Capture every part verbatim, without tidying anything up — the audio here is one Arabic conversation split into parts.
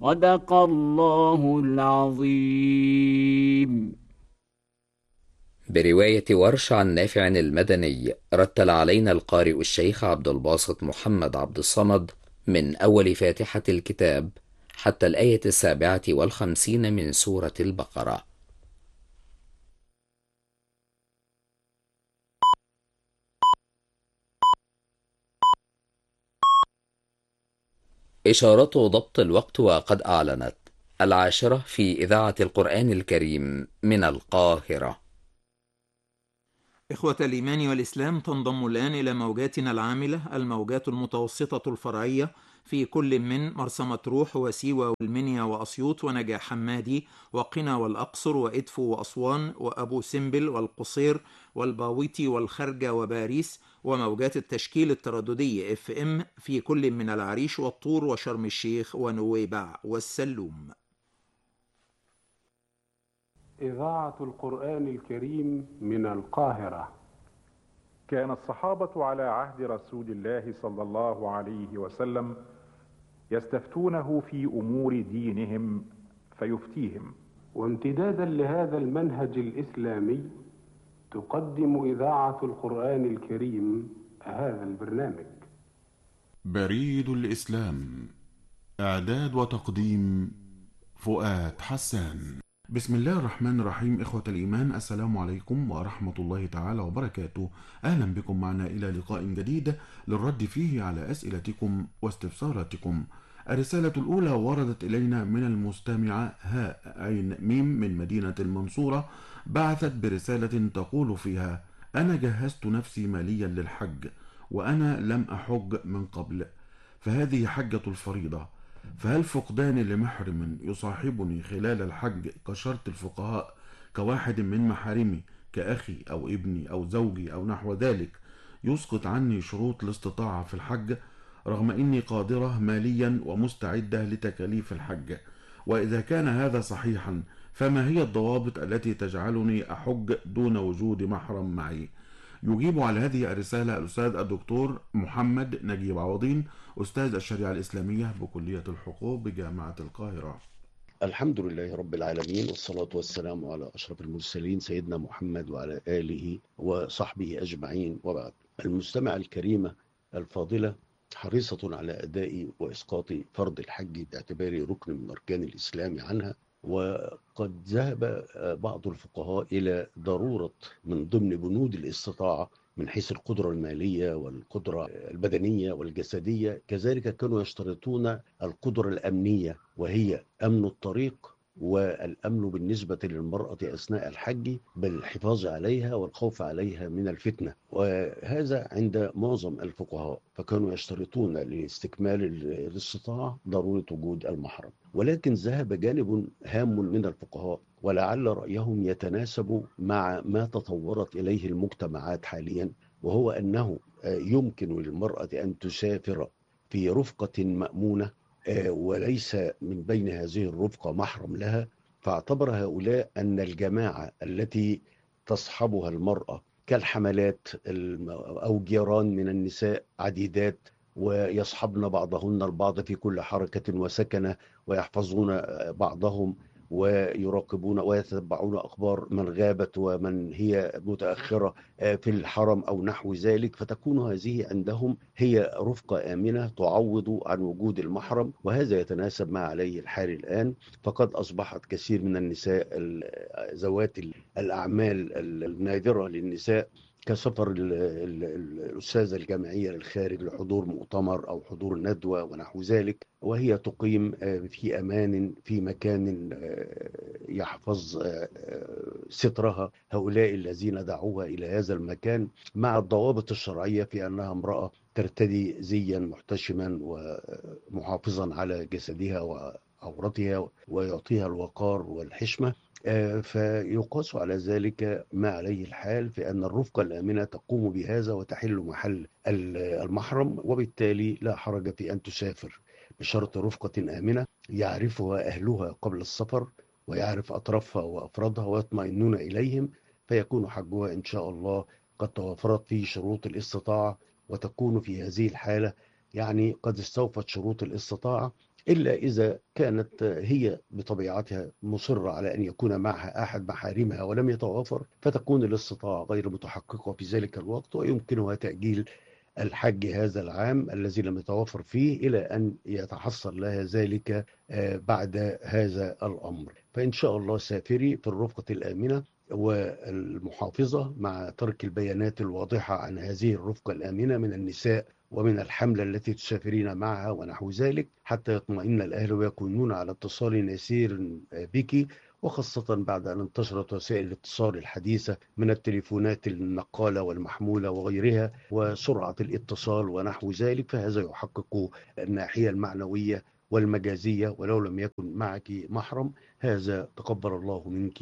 صدق الله العظيم. برواية ورش عن نافع المدني، رتل علينا القارئ الشيخ عبد الباسط محمد عبد الصمد من أول فاتحة الكتاب حتى الآية السابعة والخمسين من سورة البقرة. إشارة ضبط الوقت وقد أعلنت العاشرة في إذاعة القرآن الكريم من القاهرة. إخوة الإيمان والإسلام، تنضم الآن إلى موجاتنا العاملة الموجات المتوسطة الفرعية في كل من مرسى مطروح وسيوة والمنيا وأسيوط ونجع حمادي وقنا والأقصر وإدفو وأسوان وأبو سمبل والقصير والباويتي والخرجة وباريس، وموجات التشكيل الترددي اف ام في كل من العريش والطور وشرم الشيخ ونويبع والسلوم. إذاعة القرآن الكريم من القاهرة. كان الصحابة على عهد رسول الله صلى الله عليه وسلم يستفتونه في أمور دينهم فيفتيهم. وامتدادا لهذا المنهج الإسلامي تقدم إذاعة القرآن الكريم هذا البرنامج. بريد الإسلام، إعداد وتقديم فؤاد حسان. بسم الله الرحمن الرحيم. إخوة الإيمان، السلام عليكم ورحمة الله تعالى وبركاته. أهلا بكم معنا إلى لقاء جديد للرد فيه على أسئلتكم واستفساراتكم. الرسالة الأولى وردت إلينا من المستمعة هاء عين ميم من مدينة المنصورة، بعثت برسالة تقول فيها: أنا جهزت نفسي ماليا للحج وأنا لم أحج من قبل، فهذه حجة الفريضة، فهل فقدان لمحرم يصاحبني خلال الحج كشرط الفقهاء كواحد من محارمي كأخي أو ابني أو زوجي أو نحو ذلك يسقط عني شروط الاستطاعة في الحج، رغم إني قادرة ماليا ومستعدة لتكاليف الحج؟ وإذا كان هذا صحيحا، فما هي الضوابط التي تجعلني أحج دون وجود محرم معي؟ يجيب على هذه الرسالة الأستاذ الدكتور محمد نجيب عوضين، أستاذ الشريعة الإسلامية بكلية الحقوق بجامعة القاهرة. الحمد لله رب العالمين، والصلاة والسلام على أشرف المرسلين سيدنا محمد وعلى آله وصحبه أجمعين، وبعد. المستمع الكريمة الفاضلة حريصة على أداء وإسقاط فرض الحج باعتباره ركن من أركان الإسلام عنها، وقد ذهب بعض الفقهاء إلى ضرورة من ضمن بنود الاستطاعة من حيث القدرة المالية والقدرة البدنية والجسدية، كذلك كانوا يشترطون القدرة الأمنية، وهي أمن الطريق والأمن بالنسبة للمرأة أثناء الحج بالحفاظ عليها والخوف عليها من الفتنة، وهذا عند معظم الفقهاء، فكانوا يشترطون لاستكمال الاستطاعة ضرورة وجود المحرم. ولكن ذهب جانب هام من الفقهاء، ولعل رأيهم يتناسب مع ما تطورت إليه المجتمعات حاليا، وهو أنه يمكن للمرأة أن تسافر في رفقة مأمونة وليس من بين هذه الرفقة محرم لها، فاعتبر هؤلاء أن الجماعة التي تصحبها المرأة كالحملات أو جيران من النساء عديدات، ويصحبن بعضهن البعض في كل حركة وسكنة، ويحفظون بعضهم ويراقبون ويتبعون أخبار من غابت ومن هي متأخرة في الحرم أو نحو ذلك، فتكون هذه عندهم هي رفقة آمنة تعوض عن وجود المحرم. وهذا يتناسب مع عليه الحال الآن، فقد أصبحت كثير من النساء ذوات الأعمال النادرة للنساء كسفر الأستاذة الجامعية للخارج لحضور مؤتمر أو حضور ندوة ونحو ذلك، وهي تقيم في أمان في مكان يحفظ سترها هؤلاء الذين دعوها إلى هذا المكان، مع الضوابط الشرعية في أنها امرأة ترتدي زيا محتشما ومحافظا على جسدها وعورتها ويعطيها الوقار والحشمة. فيقاس على ذلك ما عليه الحال في أن الرفقة الآمنة تقوم بهذا وتحل محل المحرم، وبالتالي لا حرج في أن تسافر بشرط رفقة آمنة يعرفها أهلها قبل السفر، ويعرف أطرافها وأفرادها ويطمئنون إليهم، فيكون حجها إن شاء الله قد توفرت فيه شروط الاستطاعة، وتكون في هذه الحالة يعني قد استوفت شروط الاستطاعة إلا إذا كانت هي بطبيعتها مصرة على أن يكون معها أحد محارمها ولم يتوافر، فتكون الاستطاعة غير متحققة في ذلك الوقت، ويمكنها تأجيل الحج هذا العام الذي لم يتوفر فيه إلى أن يتحصل لها ذلك بعد هذا الأمر. فإن شاء الله سافري في الرفقة الآمنة والمحافظة، مع ترك البيانات الواضحة عن هذه الرفقة الآمنة من النساء ومن الحملة التي تسافرين معها ونحو ذلك، حتى يطمئن الأهل ويكونون على اتصال يسير بك، وخاصة بعد أن انتشرت وسائل الاتصال الحديثة من التليفونات النقالة والمحمولة وغيرها وسرعة الاتصال ونحو ذلك، فهذا يحقق الناحية المعنوية والمجازية. ولو لم يكن معك محرم، هذا تقبل الله منك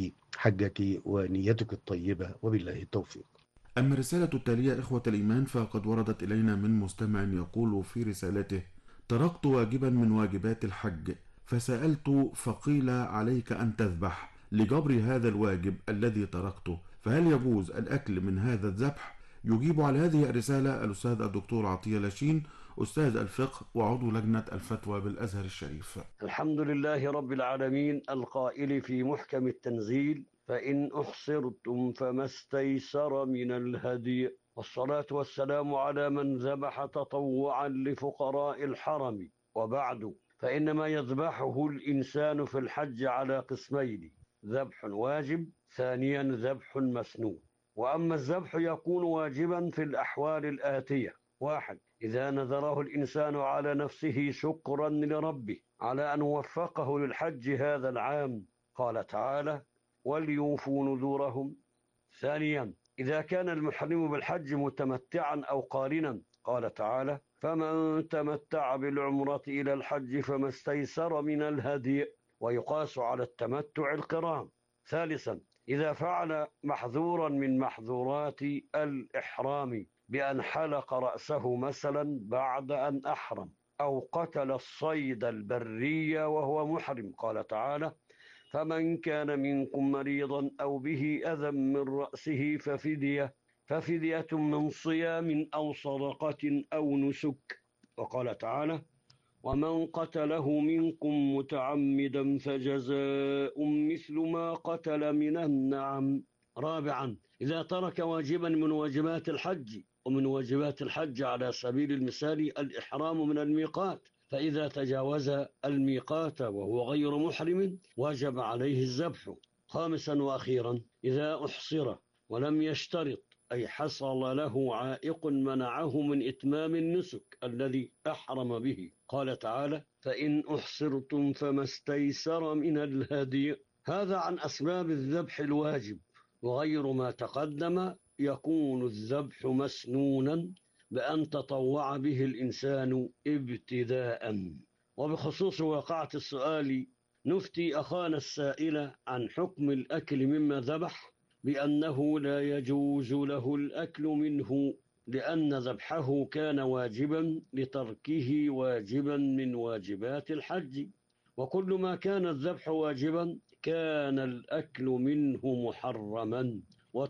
حجك ونيتك الطيبة، وبالله التوفيق. أما الرسالة التالية إخوة الإيمان فقد وردت إلينا من مستمع يقول في رسالته: تركت واجبا من واجبات الحج فسألت فقيل عليك أن تذبح لجبر هذا الواجب الذي تركته، فهل يجوز الأكل من هذا الذبح؟ يجيب على هذه الرسالة الأستاذ الدكتور عطية لاشين، أستاذ الفقه وعضو لجنة الفتوى بالأزهر الشريف. الحمد لله رب العالمين القائل في محكم التنزيل: فإن أحصرتم فما استيسر من الهدي، والصلاة والسلام على من ذبح تطوعا لفقراء الحرم. وبعد، فإنما يذبحه الإنسان في الحج على قسمين: ذبح واجب، ثانيا ذبح مسنون. وأما الذبح يكون واجبا في الأحوال الآتية: واحد، إذا نذره الإنسان على نفسه شكرا لربه على أن وفقه للحج هذا العام، قال تعالى: وليوفوا نذورهم. ثانيا، إذا كان المحرم بالحج متمتعا أو قارنا، قال تعالى: فمن تمتع بالعمرة إلى الحج فما استيسر من الهدي، ويقاس على التمتع القران. ثالثا، إذا فعل محظورا من محظورات الإحرام بأن حلق رأسه مثلا بعد أن أحرم، أو قتل الصيد البري وهو محرم، قال تعالى: فمن كان منكم مريضا أو به أذى من رأسه ففدية ففدية من صيام أو صدقة أو نسك، وقال تعالى: ومن قتله منكم متعمدا فجزاء مثل ما قتل من النعم. رابعا، إذا ترك واجبا من واجبات الحج، ومن واجبات الحج على سبيل المثال الإحرام من الميقات، فإذا تجاوز الميقات وهو غير محرم وجب عليه الذبح. خامسا وأخيرا، إذا أحصر ولم يشترط، أي حصل له عائق منعه من إتمام النسك الذي أحرم به، قال تعالى: فإن أحصرتم فما استيسر من الهدي. هذا عن أسباب الذبح الواجب. وغير ما تقدم يكون الذبح مسنونا بأن تطوع به الإنسان ابتداء. وبخصوص واقعة السؤال، نفتي أخانا السائل عن حكم الأكل مما ذبح بأنه لا يجوز له الأكل منه، لأن ذبحه كان واجبا لتركه واجبا من واجبات الحج، وكل ما كان الذبح واجبا كان الأكل منه محرما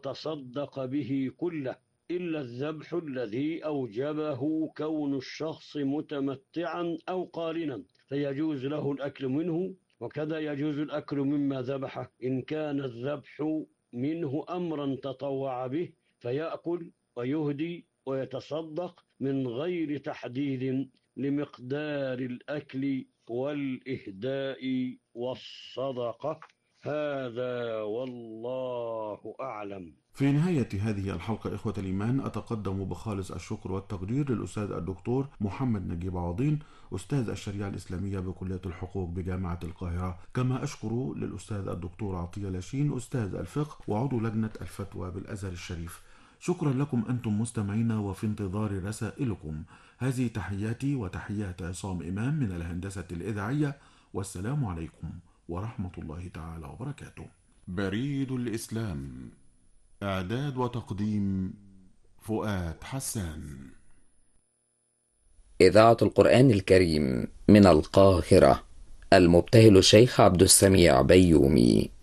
وتصدق به كله، إلا الذبح الذي أوجبه كون الشخص متمتعا أو قارنا، فيجوز له الأكل منه. وكذا يجوز الأكل مما ذبح إن كان الذبح منه أمرا تطوع به، فيأكل ويهدي ويتصدق من غير تحديد لمقدار الأكل والإهداء والصدقة. هذا والله أعلم. في نهاية هذه الحلقة إخوة الإيمان أتقدم بخالص الشكر والتقدير للأستاذ الدكتور محمد نجيب عوضين، أستاذ الشريعة الإسلامية بكلية الحقوق بجامعة القاهرة، كما أشكر للأستاذ الدكتور عطية لاشين، أستاذ الفقه وعضو لجنة الفتوى بالأزهر الشريف. شكرا لكم أنتم مستمعين، وفي انتظار رسائلكم. هذه تحياتي وتحيات عصام إمام من الهندسة الإذاعية، والسلام عليكم ورحمة الله تعالى وبركاته. بريد الإسلام، إعداد وتقديم فؤاد حسان. إذاعة القرآن الكريم من القاهرة، المبتهل الشيخ عبد السميع بيومي.